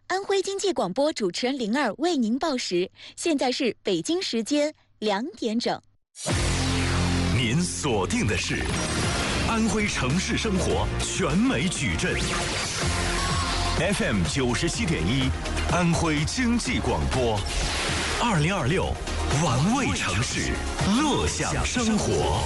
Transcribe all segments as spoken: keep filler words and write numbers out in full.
安徽经济广播主持人灵儿为您报时，现在是北京时间两点整。 您锁定的是安徽城市生活全美矩阵 F M 九十七点一，安徽经济广播，二零二六玩味城市，乐享生活。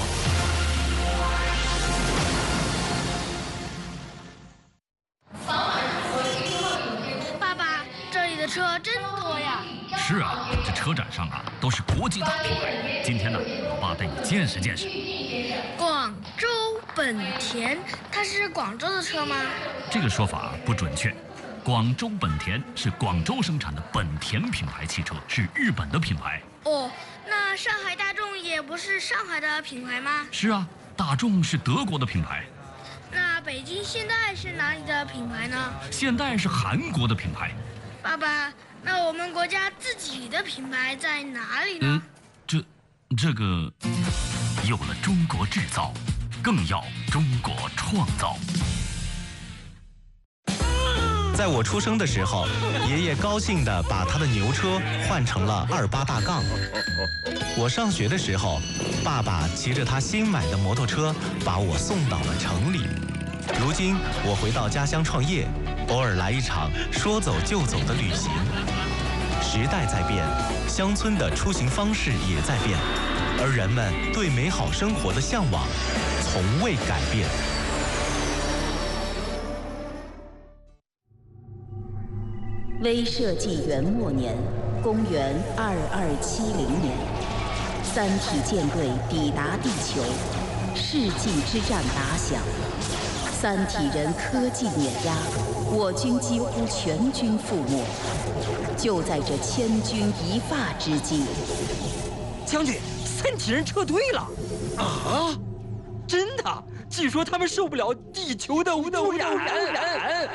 爸爸，这里的车真多呀！ 是啊，这车展上啊都是国际大品牌。今天呢，我爸带你见识见识。 广州本田，它是广州的车吗？ 这个说法不准确。广州本田是广州生产的本田品牌汽车，是日本的品牌。 哦，那上海大众也不是上海的品牌吗？ 是啊，大众是德国的品牌。 那北京现代是哪里的品牌呢？ 现代是韩国的品牌。 爸爸，那我们国家自己的品牌在哪里呢？ 嗯，这，这个，有了中国制造，更要中国创造。 在我出生的时候，爷爷高兴地把他的牛车换成了二八大杠。我上学的时候，爸爸骑着他新买的摩托车把我送到了城里。如今我回到家乡创业，偶尔来一场说走就走的旅行。时代在变，乡村的出行方式也在变，而人们对美好生活的向往从未改变。 威慑纪元末年，公元二二七零年，三体舰队抵达地球，世纪之战打响，三体人科技碾压，我军几乎全军覆没。就在这千钧一发之际， 将军，三体人撤退了！啊，真的？据说他们受不了地球的污染。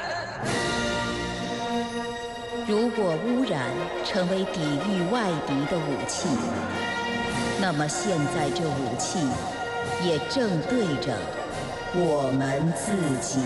如果污染成为抵御外敌的武器，那么现在这武器也正对着我们自己。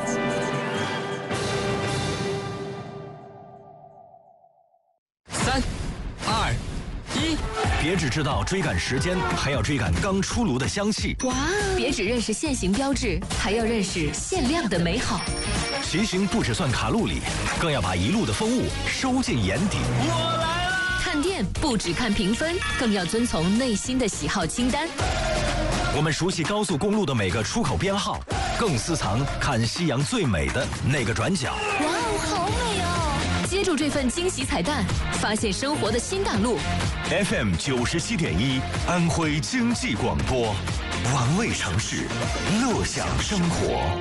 三、二、一， 别只知道追赶时间，还要追赶刚出炉的香气。 哇！别只认识现行标志，还要认识限量的美好。 骑行不只算卡路里，更要把一路的风物收进眼底。 我来了！ 看店不只看评分，更要遵从内心的喜好清单。 我们熟悉高速公路的每个出口编号，更私藏看夕阳最美的那个转角。 哇哦，好美哦！接住这份惊喜彩蛋，发现生活的新大陆。 F M 九十七点一，安徽经济广播，玩味城市，乐享生活。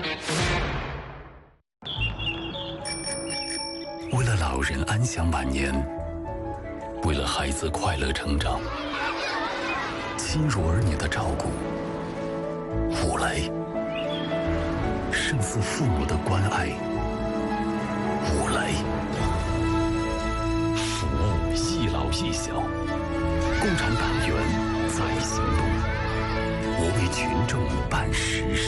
为了老人安享晚年，为了孩子快乐成长，亲如儿女的照顾，五雷胜似父母的关爱。五雷服务细老细小，共产党员在行动，我为群众办实事。